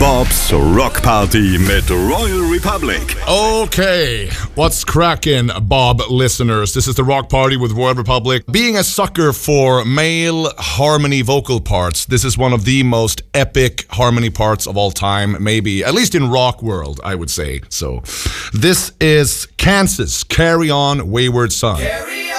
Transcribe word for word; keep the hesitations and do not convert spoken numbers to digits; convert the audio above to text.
Bobs Rock Party mit Royal Republic. Okay, what's cracking, Bob listeners? This is the Rock Party with Royal Republic. Being a sucker for male harmony vocal parts, this is one of the most epic harmony parts of all time, maybe, at least in rock world, I would say. So, this is Kansas, Carry On, Wayward Son. Carry